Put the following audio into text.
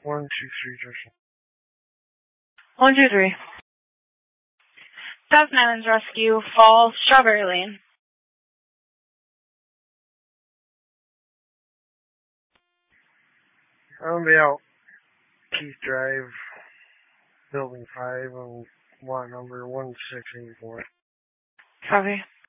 123 Justin. 123. Thousand Islands Rescue, Fall, Strawberry Lane. I'm gonna be out Keith Drive, Building 5, on lot number 1684. Copy.